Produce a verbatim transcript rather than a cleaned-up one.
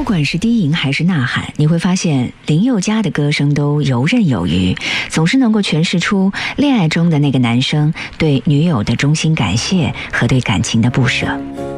管是低吟还是呐喊，你会发现林宥嘉的歌声都游刃有余，总是能够诠释出恋爱中的那个男生对女友的衷心感谢和对感情的不舍。